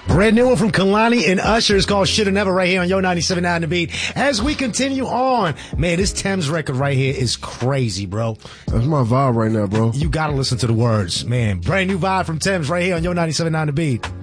Brand new one from Kalani and Usher is called Shoulda Never right here on Yo 97.9 The Beat. As we continue on, man, this Thames record right here is crazy, bro. That's my vibe right now, bro. You gotta listen to the words, man. Brand new vibe from Thames right here on Yo 97.9 The Beat.